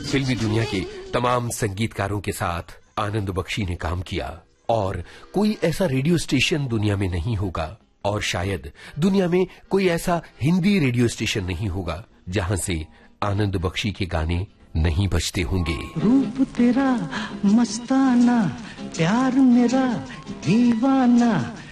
फिल्मी दुनिया के तमाम संगीतकारों के साथ आनंद बख्शी ने काम किया और कोई ऐसा रेडियो स्टेशन दुनिया में नहीं होगा और शायद दुनिया में कोई ऐसा हिंदी रेडियो स्टेशन नहीं होगा जहां से आनंद बख्शी के गाने नहीं बजते होंगे। रूप तेरा मस्ताना, प्यार मेरा दीवाना,